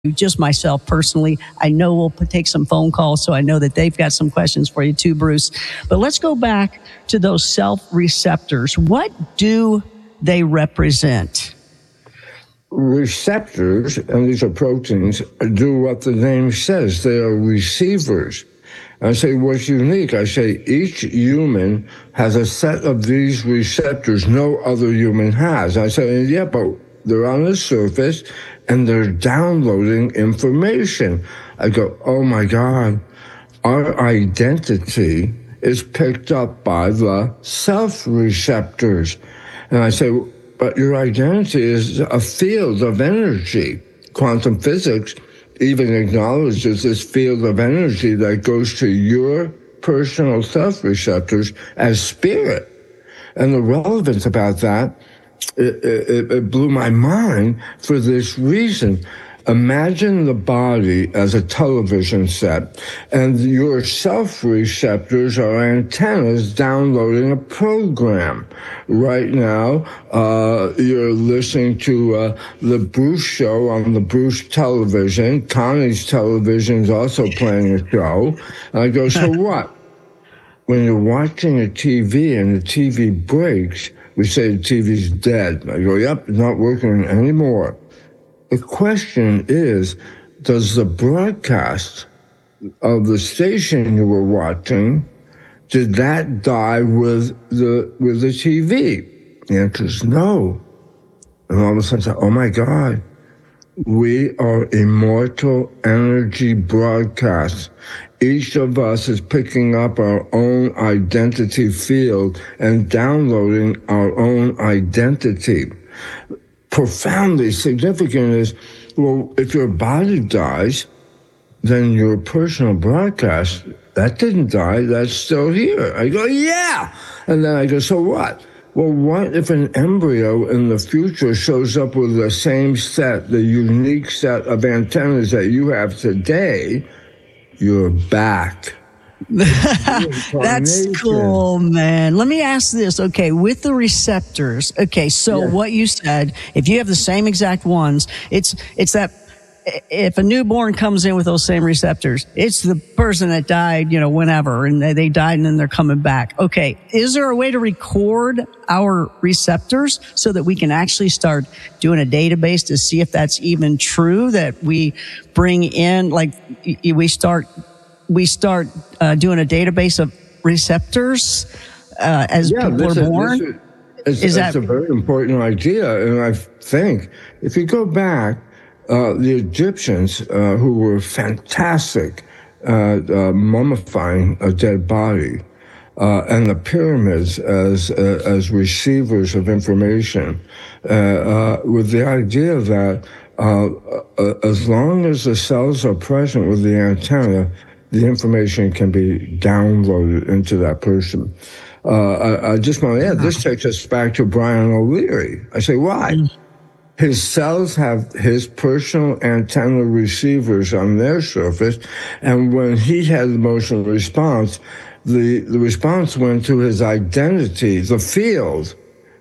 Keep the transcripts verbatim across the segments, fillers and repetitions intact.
just myself personally. I know we'll take some phone calls, so I know that they've got some questions for you too, Bruce. But let's go back to those self receptors. What do they represent? Receptors, and these are proteins, do what the name says. They are receivers. I say, what's unique? I say, each human has a set of these receptors no other human has. I say, yeah, but they're on the surface and they're downloading information. I go, oh my God, our identity is picked up by the self receptors. And I say, but your identity is a field of energy. Quantum physics even acknowledges this field of energy that goes to your personal self-receptors as spirit. And the relevance about that, it, it, it blew my mind for this reason. Imagine the body as a television set, and your self-receptors are antennas downloading a program. Right now, uh, you're listening to uh, the Bruce Show on the Bruce television. Connie's television is also playing a show. And I go, so what? When you're watching a T V and the T V breaks, we say the T V's dead. I go, yep, it's not working anymore. The question is, does the broadcast of the station you were watching, did that die with the with the T V? The answer is no. And all of a sudden, oh my God, we are immortal energy broadcasts. Each of us is picking up our own identity field and downloading our own identity. Profoundly significant is, well, if your body dies, then your personal broadcast, that didn't die, that's still here. I go, yeah! And then I go, so what? Well, what if an embryo in the future shows up with the same set, the unique set of antennas that you have today? You're back. That's cool, man. Let me ask this. Okay, with the receptors, okay, so yeah. What you said, if you have the same exact ones, it's it's that if a newborn comes in with those same receptors, it's the person that died, you know, whenever, and they, they died and then they're coming back. Okay, is there a way to record our receptors so that we can actually start doing a database to see if that's even true, that we bring in, like, we start we start uh, doing a database of receptors uh, as yeah, people are born? Is, is, is that a very important idea? And I think if you go back, uh, the Egyptians, uh, who were fantastic at uh, mummifying a dead body, uh, and the pyramids as uh, as receivers of information, uh, uh, with the idea that uh, uh, as long as the cells are present with the antenna, the information can be downloaded into that person. Uh, I, I just want to add, this takes us back to Brian O'Leary. I say, why? His cells have his personal antenna receivers on their surface, and when he had the emotional response, the, the response went to his identity, the field.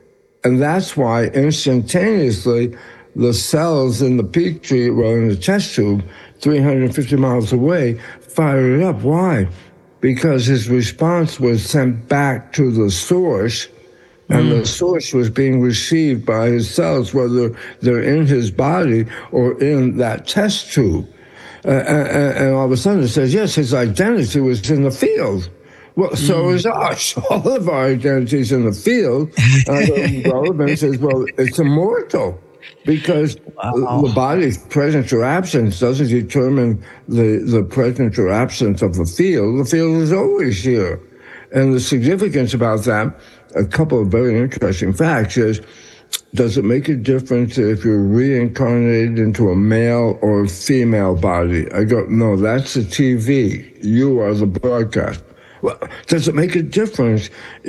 And that's why instantaneously the cells in the petri, well, in the test tube, three hundred fifty miles away, fired up. Why? Because his response was sent back to the source, and mm. the source was being received by his cells, whether they're in his body or in that test tube. Uh, and, and all of a sudden it says, yes, his identity was in the field. Well, so mm. is ours. All of our identities in the field. Uh, the relevance is, well, it's immortal. Because wow. the body's presence or absence doesn't determine the, the presence or absence of the field. The field is always here. And the significance about that, a couple of very interesting facts is, does it make a difference if you're reincarnated into a male or a female body? I go, no, that's the T V. You are the broadcast. Well, does it make a difference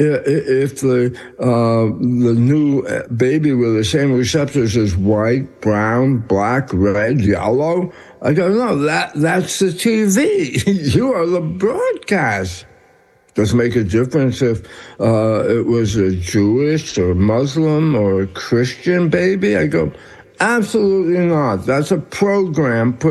if the uh, the new baby with the same receptors is white, brown, black, red, yellow? I go, no, that that's the T V. You are the broadcast. Does it make a difference if uh, it was a Jewish or Muslim or a Christian baby? I go, Absolutely not. That's a program put